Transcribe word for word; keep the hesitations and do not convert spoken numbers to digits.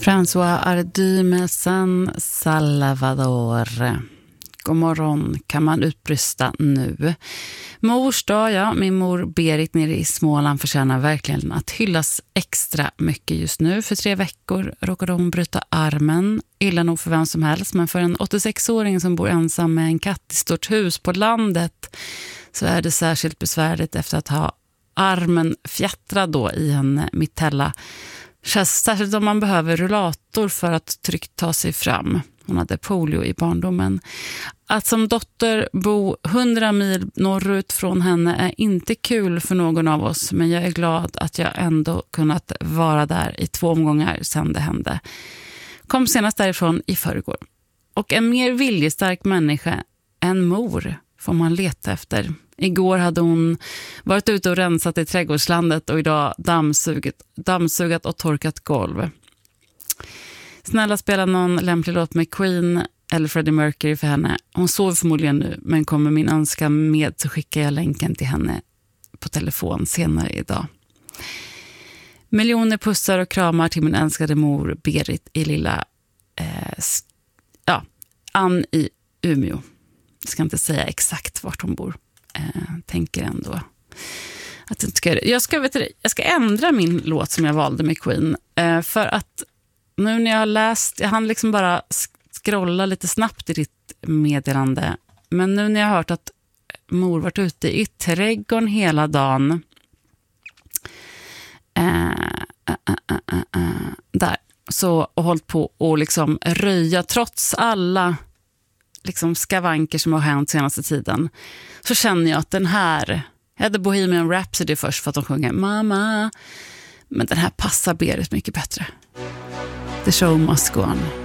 François Hardy med San Salvador. God morgon kan man utbrista nu. Mors dag, ja. Min mor Berit nere i Småland förtjänar verkligen att hyllas extra mycket just nu. För tre veckor råkade hon bryta armen. Illa nog för vem som helst, men för en åttiosex-åring som bor ensam med en katt i stort hus på landet så är det särskilt besvärligt efter att ha armen fjättrad då i en mitella. Särskilt om man behöver rullator för att tryggt ta sig fram. Hon hade polio i barndomen. Att som dotter bo hundra mil norrut från henne är inte kul för någon av oss. Men jag är glad att jag ändå kunnat vara där i två omgångar sedan det hände. Kom senast därifrån i förrgår. Och en mer viljestark människa än mor får man leta efter. Igår hade hon varit ute och rensat i trädgårdslandet och idag dammsugat, dammsugat och torkat golv. Snälla spela någon lämplig låt med Queen eller Freddie Mercury för henne. Hon sover förmodligen nu, men kommer min önskan med så skickar jag länken till henne på telefon senare idag. Miljoner pussar och kramar till min älskade mor Berit i lilla eh, ja, Ann i Umeå. Jag ska inte säga exakt vart hon bor. Eh, tänker ändå att jag ska, jag ska, vet du, jag ska ändra min låt som jag valde med Queen. Eh, för att nu när jag har läst, jag hann liksom bara scrolla lite snabbt i ditt meddelande. Men nu när jag har hört att mor varit ute i trädgården hela dagen. Eh, äh, äh, äh, äh, där. Så, och hållit på och liksom röja trots alla liksom skavanker som har hänt senaste tiden. Så känner jag att den här, jag hade Bohemian Rhapsody först för att de sjunger Mamma. Men den här passar Berit mycket bättre. The show must go on.